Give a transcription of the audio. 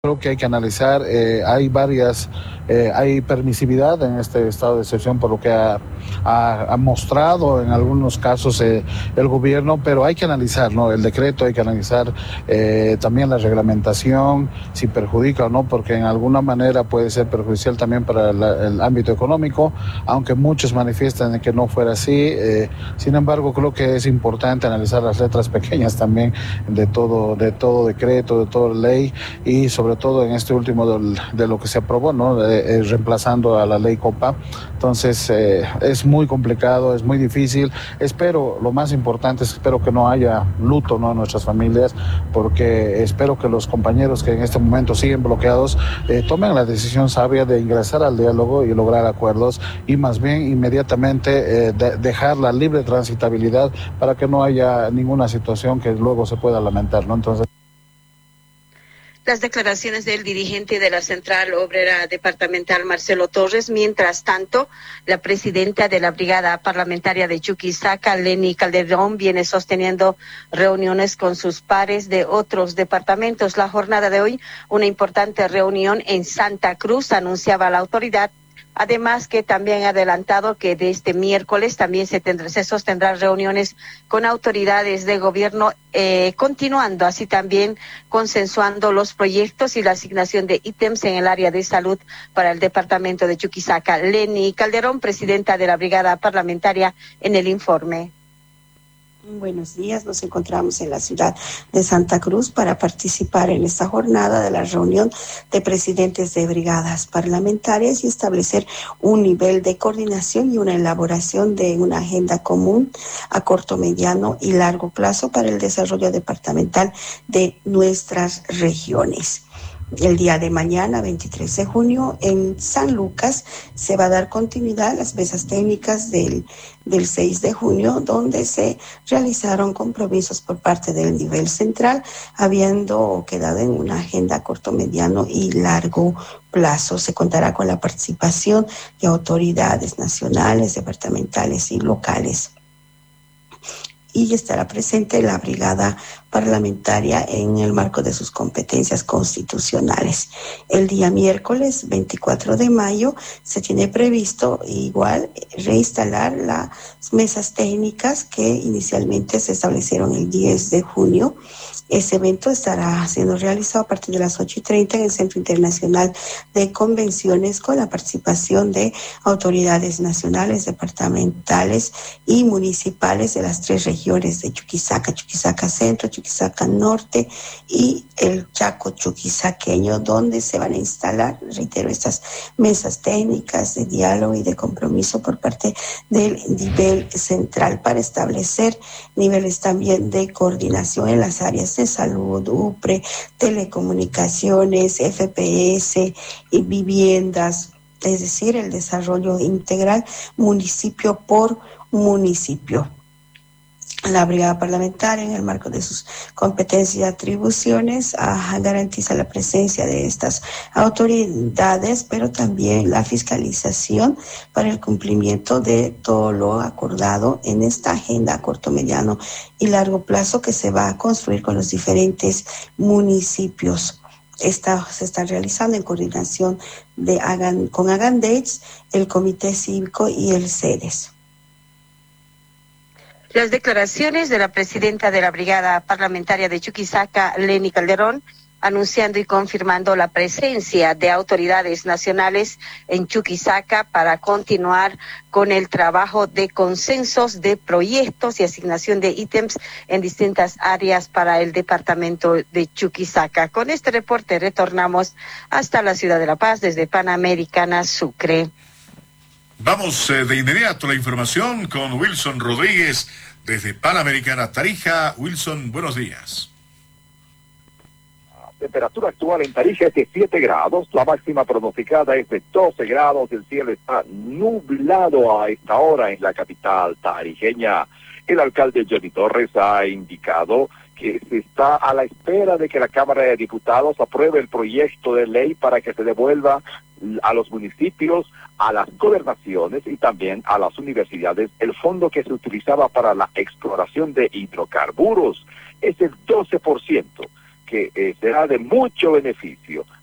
Creo que hay que analizar, hay permisividad en este estado de excepción por lo que ha mostrado en algunos casos el gobierno, pero hay que analizar, ¿no? El decreto, hay que analizar también la reglamentación, si perjudica o no, porque en alguna manera puede ser perjudicial también para el ámbito económico, aunque muchos manifiestan que no fuera así. Sin embargo, creo que es importante analizar las letras pequeñas también de todo decreto, de toda ley, y sobre todo en este último de lo que se aprobó, ¿no? Reemplazando a la ley Copa. Entonces es muy complicado, es muy difícil. Lo más importante es espero que no haya luto, ¿no?, en nuestras familias, porque espero que los compañeros que en este momento siguen bloqueados tomen la decisión sabia de ingresar al diálogo y lograr acuerdos, y más bien inmediatamente dejar la libre transitabilidad para que no haya ninguna situación que luego se pueda lamentar, ¿no? Entonces, las declaraciones del dirigente de la Central Obrera Departamental, Marcelo Torres. Mientras tanto, la presidenta de la Brigada Parlamentaria de Chuquisaca, Leni Calderón, viene sosteniendo reuniones con sus pares de otros departamentos. La jornada de hoy, una importante reunión en Santa Cruz, anunciaba la autoridad. Además que también ha adelantado que de este miércoles también se sostendrán reuniones con autoridades de gobierno, continuando así también consensuando los proyectos y la asignación de ítems en el área de salud para el departamento de Chuquisaca. Leni Calderón, presidenta de la Brigada Parlamentaria, en el informe. Buenos días, nos encontramos en la ciudad de Santa Cruz para participar en esta jornada de la reunión de presidentes de brigadas parlamentarias y establecer un nivel de coordinación y una elaboración de una agenda común a corto, mediano y largo plazo para el desarrollo departamental de nuestras regiones. El día de mañana, 23 de junio, en San Lucas, se va a dar continuidad a las mesas técnicas del 6 de junio, donde se realizaron compromisos por parte del nivel central, habiendo quedado en una agenda a corto, mediano y largo plazo. Se contará con la participación de autoridades nacionales, departamentales y locales. Y estará presente la brigada parlamentaria en el marco de sus competencias constitucionales. El día miércoles 24 de mayo se tiene previsto igual reinstalar las mesas técnicas que inicialmente se establecieron el 10 de junio. Ese evento estará siendo realizado a partir de las 8:30 en el Centro Internacional de Convenciones, con la participación de autoridades nacionales, departamentales y municipales de las 3 regiones de Chuquisaca, Chuquisaca Centro, Chuquisaca Norte y el Chaco chuquisaqueño, donde se van a instalar, reitero, estas mesas técnicas de diálogo y de compromiso por parte del nivel central para establecer niveles también de coordinación en las áreas de salud, UPRE, telecomunicaciones, FPS y viviendas, es decir, el desarrollo integral municipio por municipio. La brigada parlamentaria, en el marco de sus competencias y atribuciones, garantiza la presencia de estas autoridades, pero también la fiscalización para el cumplimiento de todo lo acordado en esta agenda a corto, mediano y largo plazo que se va a construir con los diferentes municipios. Esta se está realizando en coordinación con Agandex, el Comité Cívico y el CEDES. Las declaraciones de la presidenta de la Brigada Parlamentaria de Chuquisaca, Leni Calderón, anunciando y confirmando la presencia de autoridades nacionales en Chuquisaca para continuar con el trabajo de consensos de proyectos y asignación de ítems en distintas áreas para el departamento de Chuquisaca. Con este reporte retornamos hasta la ciudad de La Paz desde Panamericana, Sucre. Vamos de inmediato a la información con Wilson Rodríguez desde Panamericana, Tarija. Wilson, buenos días. La temperatura actual en Tarija es de 7 grados, la máxima pronosticada es de 12 grados, el cielo está nublado a esta hora en la capital tarijeña. El alcalde Johnny Torres ha indicado que se está a la espera de que la Cámara de Diputados apruebe el proyecto de ley para que se devuelva a los municipios, a las gobernaciones y también a las universidades el fondo que se utilizaba para la exploración de hidrocarburos. Es el 12% que será de mucho beneficio